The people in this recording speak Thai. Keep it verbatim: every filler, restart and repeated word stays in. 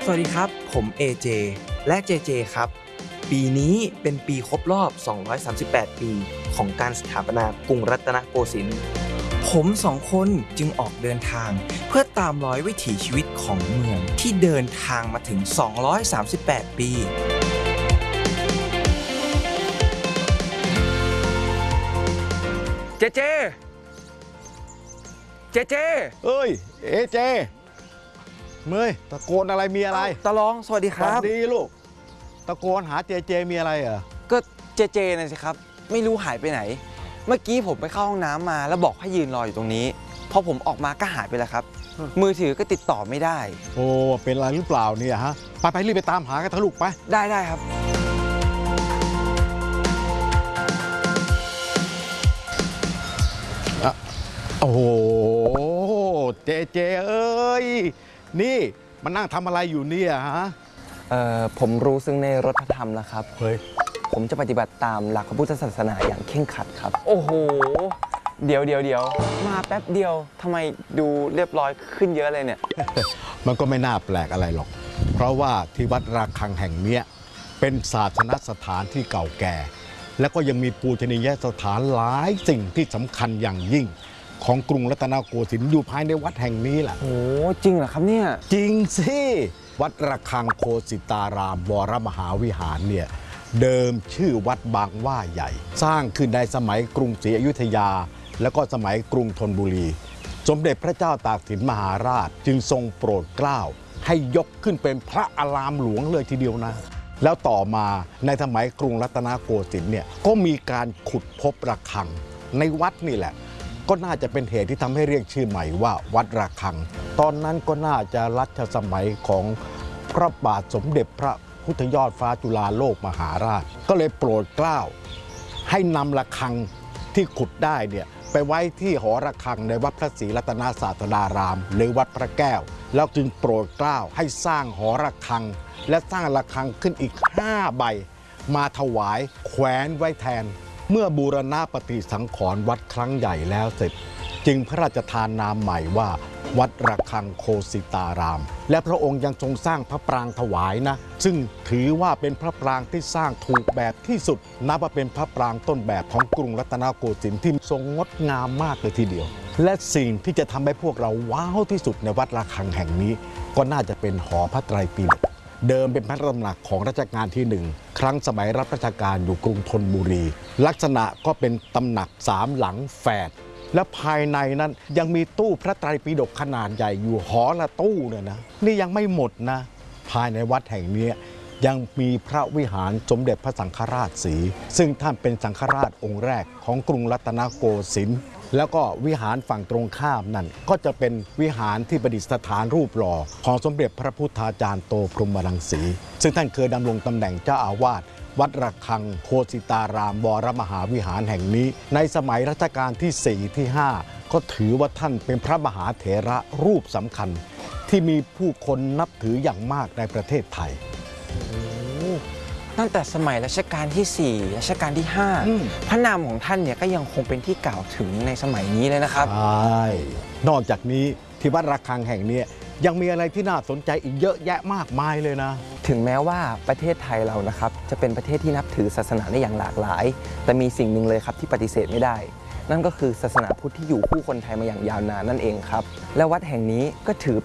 สวัสดีครับผม เอ เจ และ เจ เจ ครับปีนี้เป็นปีครบรอบ สองร้อยสามสิบแปด ปีของการสถาปนากรุงรัตนโกสินทร์ผมสองคนจึงออกเดินทางเพื่อตามรอยวิถีชีวิตของเมืองที่เดินทางมาถึง สองร้อยสามสิบแปด ปี เจ เจ เจ เจเอ้ย เอเจเมยตะโกนอะไรมีอะไรตาลองสวัสดีคสวัรับสดีลูกตะโกนหาเจเจมีอะไรเหรอก็เจเจนะสิครับไม่รู้หายไปไหนเมื่อกี้ผมไปเข้าห้องน้ำมาแล้วบอกให้ยืนรออยู่ตรงนี้พอผมออกมาก็หายไปแล้วครับมือถือก็ติดต่อไม่ได้โอ้เป็นอะไรหรือเปล่าเนี่ยฮะไปไปรีบไปตามหากันเถอะลูกไปได้ได้ครับโอ้โหเจเจเอ้ยนี่มันนั่งทำอะไรอยู่เนี่ยฮะเอ่อผมรู้ซึ่งในรัฐธรรมแล้วครับเฮ้ยผมจะปฏิบัติตามหลักพระพุทธศาสนาอย่างเคร่งครัดครับ โอ้โหเดี๋ยวเดี๋ยวเดี๋ยวมาแป๊บเดียวทำไมดูเรียบร้อยขึ้นเยอะเลยเนี่ยมันก็ไม่น่าแปลกอะไรหรอก เพราะว่าที่วัดระฆังแห่งเนี้ยเป็นศาสนสถานที่เก่าแก่ แล้วก็ยังมีปูชนียสถานหลายสิ่งที่สำคัญอย่างยิ่ง ของกรุงรัตนโกสินทร์อยู่ภายในวัดแห่งนี้แหละโอ้จริงเหรอครับเนี่ยจริงสิวัดระฆังโคสิตารามวรมหาวิหารเนี่ยเดิมชื่อวัดบางหว่าใหญ่ สร้างขึ้นในสมัยกรุงศรีอยุธยา แล้วก็สมัยกรุงธนบุรี สมเด็จพระเจ้าตากสินมหาราชจึงทรงโปรดเกล้าให้ยกขึ้นเป็นพระอารามหลวงเลยทีเดียวนะ แล้วต่อมาในสมัยกรุงรัตนโกสินทร์เนี่ยก็มีการขุดพบระฆังในวัดนี่แหละ ก็น่าจะเป็นเหตุที่ทำให้เรียกชื่อใหม่ว่าวัดระฆัง ตอนนั้นก็น่าจะรัชสมัยของพระบาทสมเด็จพระพุทธยอดฟ้าจุฬาโลกมหาราช ก็เลยโปรดเกล้าให้นำระฆังที่ขุดได้เนี่ยไปไว้ที่หอระฆังในวัดพระศรีรัตนศาสดาราม หรือวัดพระแก้ว แล้วจึงโปรดเกล้าให้สร้างหอระฆัง และสร้างระฆังขึ้นอีกห้าใบ มาถวายแขวนไว้แทน เมื่อบูรณะปฏิสังขรณ์วัดครั้งใหญ่แล้วเสร็จ จึงพระราชทานนามใหม่ว่า วัดระฆังโคสิตาราม และพระองค์ยังทรงสร้างพระปรางถวายนะ ซึ่งถือว่าเป็นพระปรางที่สร้างถูกแบบที่สุด นับว่าเป็นพระปรางต้นแบบของกรุงรัตนโกสินทร์ที่ทรงงดงามมากเลยทีเดียว และสิ่งที่จะทำให้พวกเราว้าวที่สุดในวัดระฆังแห่งนี้ ก็น่าจะเป็นหอพระไตรปิฎกเดิมเป็นพระตำหนักของรัชกาลที่หนึ่งครั้งสมัยรับราชการอยู่กรุงธนบุรี ลักษณะก็เป็นตำหนักสามหลังแฝดและภายในนั้นยังมีตู้พระไตรปิฎกขนาดใหญ่อยู่หอละตู้เนี่ยนะนี่ยังไม่หมดนะ ภายในวัดแห่งนี้ยังมีพระวิหารสมเด็จพระสังฆราชศรีซึ่งท่านเป็นสังฆราชองค์แรกของกรุงรัตนโกสินทร์แล้วก็วิหารฝั่งตรงข้ามนั่นก็จะเป็นวิหารที่ประดิษฐานรูปหล่อของสมเด็จพระพุทธาจารย์โตพรหมรังสีซึ่งท่านเคยดำรงตำแหน่งเจ้าอาวาสวัดระฆังโคสิตารามวรมหาวิหารแห่งนี้ในสมัยรัชกาลที่สี่ที่ห้าก็ถือว่าท่านเป็นพระมหาเถระรูปสำคัญที่มีผู้คนนับถืออย่างมากในประเทศไทยตั้งแต่สมัยรัชกาลที่สี่รัชกาลที่ห้าอืมพระนามของท่านเนี่ยก็ยังคงเป็นที่กล่าวถึงในสมัยนี้เลยนะครับใช่นอกจากนี้ที่วัดระฆังแห่งนี้ยังมีอะไรที่น่าสนใจอีกเยอะแยะมากมายเลยนะถึงแม้ว่าประเทศไทยเรานะครับจะเป็นประเทศที่นับถือศาสนาได้อย่างหลากหลาย แต่มีสิ่งหนึ่งเลยครับที่ปฏิเสธไม่ได้ นั่นก็คือศาสนาพุทธที่อยู่คู่คนไทยมาอย่างยาวนานนั่นเองครับและวัดแห่งนี้ก็ถือ